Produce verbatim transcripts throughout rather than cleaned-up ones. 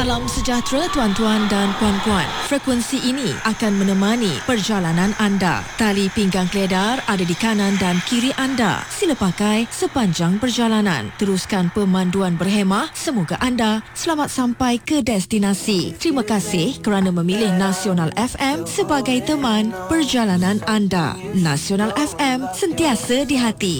Salam sejahtera tuan-tuan dan puan-puan. Frekuensi ini akan menemani perjalanan anda. Tali pinggang keledar ada di kanan dan kiri anda. Sila pakai sepanjang perjalanan. Teruskan pemanduan berhemah. Semoga anda selamat sampai ke destinasi. Terima kasih kerana memilih Nasional F M sebagai teman perjalanan anda. Nasional F M, sentiasa di hati.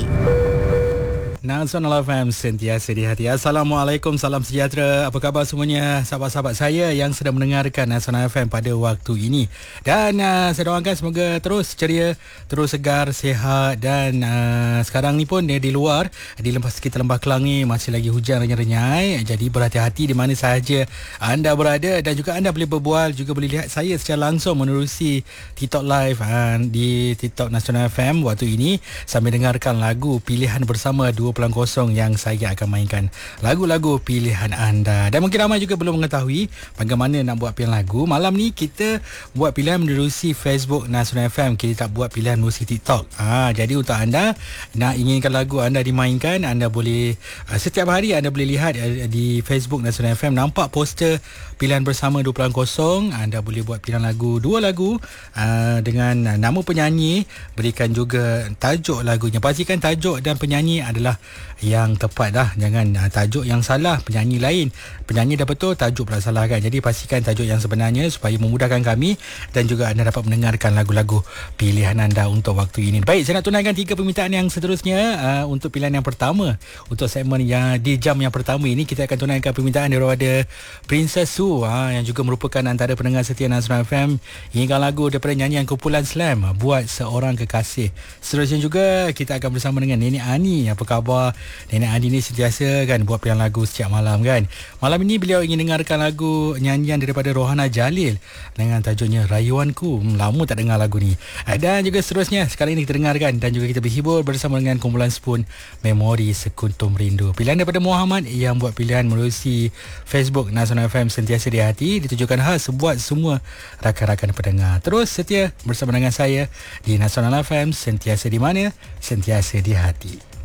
Nasional F M, sentiasa di hati. Assalamualaikum, salam sejahtera. Apa khabar semuanya sahabat-sahabat saya yang sedang mendengarkan Nasional F M pada waktu ini. Dan uh, saya doakan semoga terus ceria, terus segar, sihat. Dan uh, sekarang ni pun dia di luar, di lembah sekitar Lembah Kelang ni masih lagi hujan renyai-renyai. Jadi berhati-hati di mana sahaja anda berada. Dan juga anda boleh berbual, juga boleh lihat saya secara langsung menerusi TikTok Live uh, di TikTok Nasional F M waktu ini, sambil dengarkan lagu pilihan bersama dua kosong yang saya akan mainkan lagu-lagu pilihan anda. Dan mungkin ramai juga belum mengetahui bagaimana nak buat pilihan lagu. Malam ni kita buat pilihan menerusi Facebook Nasional F M. Kita tak buat pilihan menerusi TikTok. Ha, jadi untuk anda nak inginkan lagu anda dimainkan, anda boleh uh, setiap hari anda boleh lihat uh, di Facebook Nasional F M, nampak poster pilihan bersama dua kosong. Anda boleh buat pilihan lagu, dua lagu uh, dengan uh, nama penyanyi. Berikan juga tajuk lagunya. Pastikan tajuk dan penyanyi adalah yang tepat dah. Jangan uh, tajuk yang salah, penyanyi lain. Penyanyi dah betul, tajuk pula salah kan. Jadi pastikan tajuk yang sebenarnya supaya memudahkan kami dan juga anda dapat mendengarkan lagu-lagu pilihan anda untuk waktu ini. Baik, saya nak tunaikan tiga permintaan yang seterusnya. Uh, untuk pilihan yang pertama, untuk segmen yang di jam yang pertama ini, kita akan tunaikan permintaan daripada Princess Su, uh, yang juga merupakan antara pendengar setia Nasional F M. Inginkan lagu daripada nyanyian kumpulan Slam, Buat Seorang Kekasih. Seterusnya juga kita akan bersama dengan Nenek Ani. Apa khabar? Nenek Ani ni sentiasa kan buat pilihan lagu setiap malam kan. Malam ini beliau ingin dengarkan lagu nyanyian daripada Rohana Jalil dengan tajuknya Rayuanku. Hmm, lama tak dengar lagu ni. Dan juga seterusnya sekali ini kita dengarkan dan juga kita berhibur bersama dengan kumpulan Spoon, Memori Sekuntum Rindu. Pilihan daripada Muhammad yang buat pilihan melalui Facebook Nasional F M, sentiasa di hati, ditujukan khas buat semua rakan-rakan pendengar. Terus setia bersama dengan saya di Nasional F M, sentiasa di mana, sentiasa di hati.